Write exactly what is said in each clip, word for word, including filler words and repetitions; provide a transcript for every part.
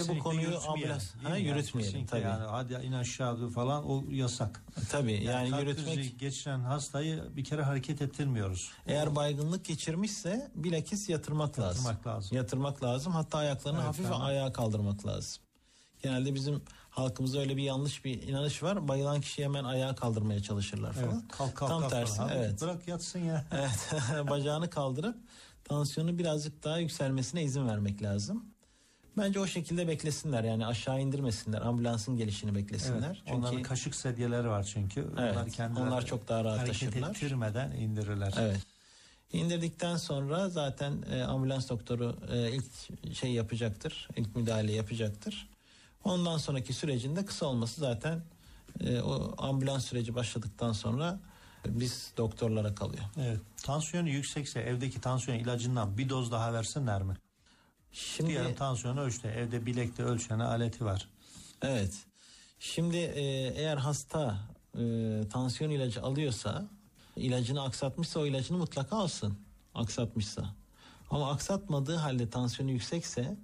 bu konuyu ambulans ha, yürütmeyelim tabii. Yani hadi in aşağı falan, o yasak. Tabii yani, yani kalp yürütmek krizi geçiren hastayı bir kere hareket ettirmiyoruz. Eğer o, baygınlık geçirmişse bilakis yatırmak, yatırmak lazım. lazım. Yatırmak lazım. Hatta ayaklarını evet, hafif tamam. ayağa kaldırmak lazım. Genelde bizim halkımızda öyle bir yanlış bir inanış var. Bayılan kişiyi hemen ayağa kaldırmaya çalışırlar falan. Evet, kalk, kalk, Tam kalk tersi. Falan. Evet. Bırak yatsın ya. Evet. Bacağını kaldırıp tansiyonu birazcık daha yükselmesine izin vermek lazım. Bence o şekilde beklesinler, yani aşağı indirmesinler, ambulansın gelişini beklesinler. Evet, çünkü onların kaşık sedyeleri var çünkü. Evet, onlar kendileri onlar çok daha rahat hareket taşırlar. Hareket ettirmeden indirirler. Evet. İndirdikten sonra zaten e, ambulans doktoru e, ilk şey yapacaktır, ilk müdahale yapacaktır. Ondan sonraki sürecinde kısa olması zaten e, o ambulans süreci başladıktan sonra biz doktorlara kalıyor. Evet. Tansiyonu yüksekse evdeki tansiyon ilacından bir doz daha versinler mi? Şimdi diyelim tansiyonu ölçtü. Evde bilekte ölçen aleti var. Evet. Şimdi e, eğer hasta e, tansiyon ilacı alıyorsa, ilacını aksatmışsa o ilacını mutlaka alsın. Aksatmışsa. Ama aksatmadığı halde tansiyonu yüksekse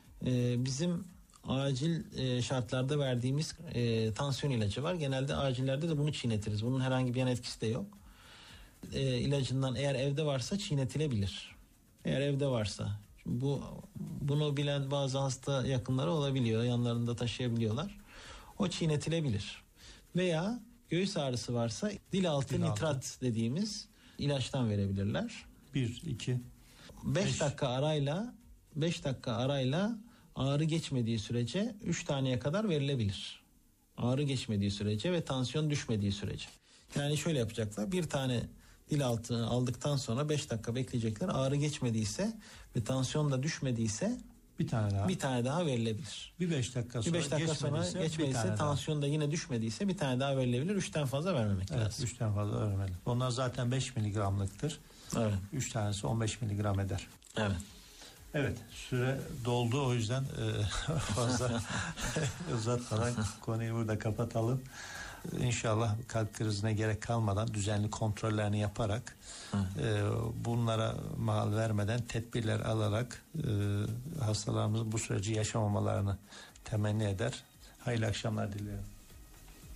e, bizim acil e, şartlarda verdiğimiz e, tansiyon ilacı var. Genelde acillerde de bunu çiğnetiriz. Bunun herhangi bir yan etkisi de yok. E, ilacından eğer evde varsa çiğnetilebilir. Eğer evde varsa. Bu bunu bilen bazı hasta yakınları olabiliyor. Yanlarında taşıyabiliyorlar. O çiğnetilebilir. Veya göğüs ağrısı varsa dil altı dil nitrat altı. dediğimiz ilaçtan verebilirler. Bir, iki, beş dakika arayla beş dakika arayla ağrı geçmediği sürece üç taneye kadar verilebilir. Ağrı geçmediği sürece ve tansiyon düşmediği sürece. Yani şöyle yapacaklar. Bir tane dil altını aldıktan sonra beş dakika bekleyecekler. Ağrı geçmediyse ve tansiyon da düşmediyse bir tane daha bir tane daha verilebilir. Bir beş dakika sonra, bir beş dakika sonra geçmediyse, tansiyon da yine düşmediyse bir tane daha verilebilir. Üçten fazla vermemek evet, lazım. Üçten fazla vermeli. Onlar zaten beş miligramlıktır. Evet. Üç tanesi on beş miligram eder. Evet. Evet, süre doldu, o yüzden e, fazla uzatmadan konuyu burada kapatalım. İnşallah kalp krizine gerek kalmadan düzenli kontrollerini yaparak e, bunlara mal vermeden tedbirler alarak e, hastalarımızın bu süreci yaşamamalarını temenni eder. Hayırlı akşamlar diliyorum.